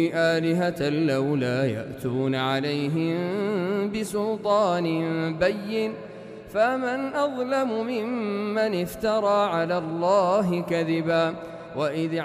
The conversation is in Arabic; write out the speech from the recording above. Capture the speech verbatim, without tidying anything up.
آلهة لولا يأتون عليهم بسلطان بين فمن أظلم ممن افترى على الله كذبا. وإذ